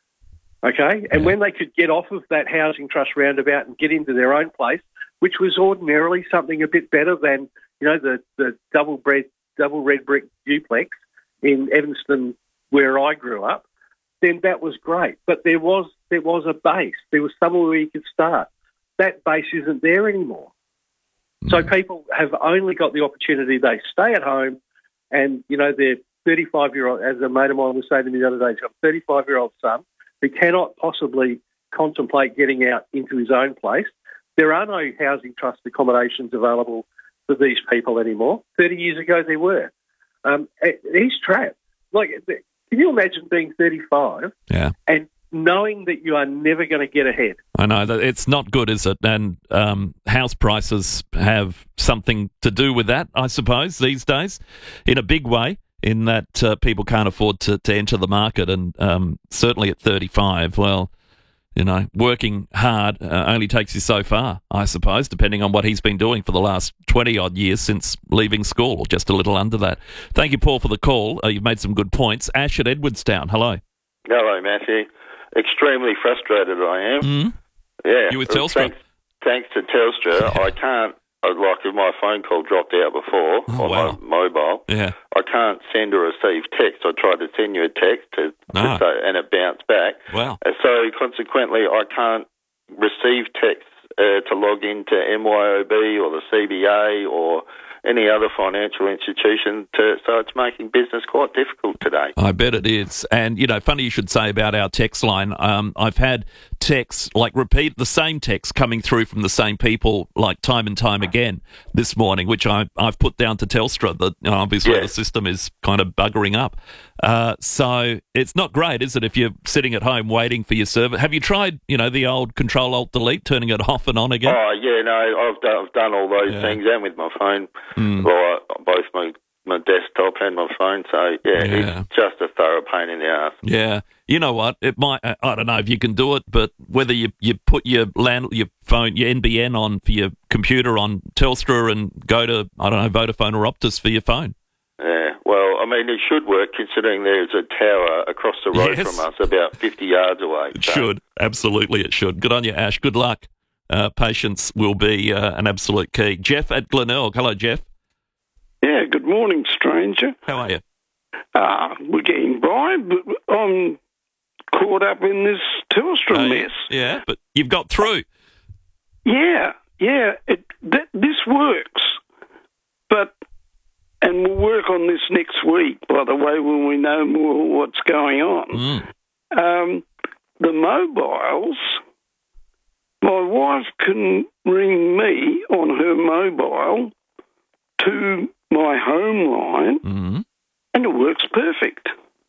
okay? And yeah. when they could get off of that housing trust roundabout and get into their own place, which was ordinarily something a bit better than, you know, the, the double, bread, double red brick duplex in Evanston where I grew up, then that was great. But there was there was a base. There was somewhere where you could start. That base isn't there anymore. Mm. So people have only got the opportunity, they stay at home and, you know, their thirty-five-year-old, as a mate of mine was saying to me the other day, he's got a thirty-five-year-old son who cannot possibly contemplate getting out into his own place. There are no housing trust accommodations available for these people anymore. thirty years ago there were. Um, he's trapped. Like, can you imagine being thirty-five yeah. and knowing that you are never going to get ahead? I know that it's not good, is it? And um, house prices have something to do with that, I suppose, these days, in a big way, in that uh, people can't afford to, to enter the market. And um, certainly at thirty-five, well, you know, working hard uh, only takes you so far, I suppose, depending on what he's been doing for the last twenty-odd years since leaving school, or just a little under that. Thank you, Paul, for the call. Uh, you've made some good points. Ash at Edwardstown, hello. Hello, Matthew. Extremely frustrated I am. Mm. Yeah. You with Telstra? Thanks, thanks to Telstra, I can't, like if my phone call dropped out before oh, on wow. my mobile, yeah. I can't send or receive text. I tried to send you a text to, ah. to say, and it bounced back. Wow. And so consequently, I can't receive texts uh, to log into M Y O B or the C B A or any other financial institution, to, so it's making business quite difficult today. I bet it is. And, you know, funny you should say about our text line. Um, I've had texts, like repeat the same text coming through from the same people, like time and time again this morning, which I, I've put down to Telstra, that you know, obviously yeah. the system is kind of buggering up. Uh, so it's not great, is it, if you're sitting at home waiting for your service? Have you tried, you know, the old Control-Alt-Delete, turning it off and on again? Oh, yeah, no, I've done, I've done all those yeah. things, and with my phone, mm. well, both my, my desktop and my phone, so, yeah, yeah, it's just a thorough pain in the ass. Yeah. You know what? It might, I don't know if you can do it, but whether you, you put your land, your phone, your N B N on for your computer on Telstra and go to, I don't know, Vodafone or Optus for your phone. Yeah, well, I mean, it should work considering there's a tower across the road yes. from us, about fifty yards away. It so. should. Absolutely it should. Good on you, Ash. Good luck. Uh, patience will be uh, an absolute key. Jeff at Glenelg. Hello, Jeff. Yeah, good morning, stranger. How are you? Uh, we're getting by, but I'm caught up in this Telstra uh, mess. Yeah, but you've got through. Yeah, yeah, it, th- this works. But, and we'll work on this next week, by the way, when we know more what's going on. Mm. Um, the mobiles, my wife can ring me on her mobile to my home line, mm-hmm. and it works perfect.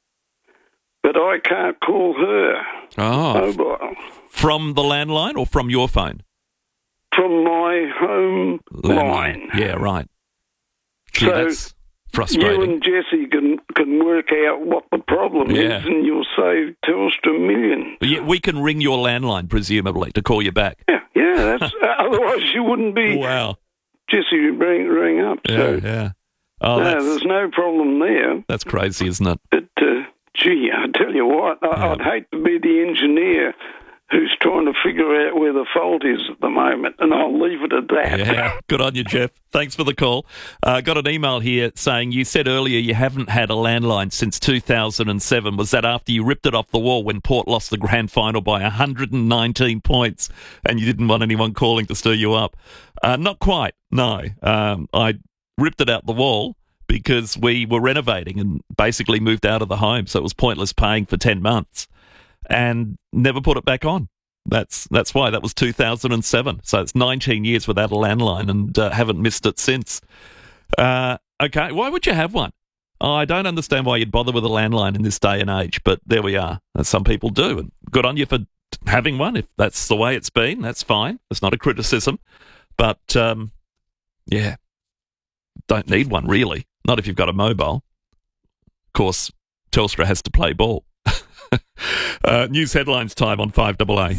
But I can't call her oh, mobile. From the landline or from your phone? From my home landline. line. Yeah, right. Gee, So, that's frustrating. You and Jesse can, can work out what the problem Yeah. is, and you'll save Telstra millions. Yeah, we can ring your landline, presumably, to call you back. Yeah, yeah. That's, otherwise, you wouldn't be. Wow. Jesse would ring, ring up. So, Yeah, yeah. Oh, no, that's, there's no problem there. that's crazy, isn't it? But, uh, gee, I tell you what, I, I'd hate to be the engineer who's trying to figure out where the fault is at the moment, and I'll leave it at that. Yeah, good on you, Jeff. Thanks for the call. Uh, got an email here saying you said earlier you haven't had a landline since two thousand seven. Was that after you ripped it off the wall when Port lost the grand final by one hundred nineteen points and you didn't want anyone calling to stir you up? Uh, not quite, no. Um, I ripped it out the wall because we were renovating and basically moved out of the home, so it was pointless paying for ten months. And never put it back on. That's that's why. That was two thousand seven. So it's nineteen years without a landline and uh, haven't missed it since. Uh, okay, why would you have one? Oh, I don't understand why you'd bother with a landline in this day and age, but there we are. Some people do. And good on you for having one. If that's the way it's been, that's fine. It's not a criticism. But, um, yeah, don't need one, really. Not if you've got a mobile. Of course, Telstra has to play ball. uh, news headlines time on five A A.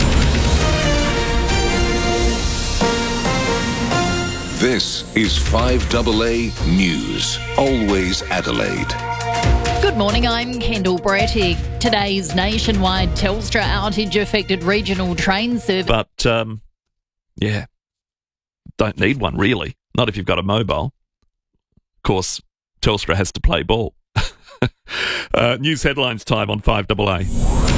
This is five A A News. Always Adelaide. Good morning, I'm Kendall Brettig. Today's nationwide Telstra outage affected regional train service. But, um, yeah, don't need one, really. Not if you've got a mobile. Of course, Telstra has to play ball. uh, news headlines time on five A A.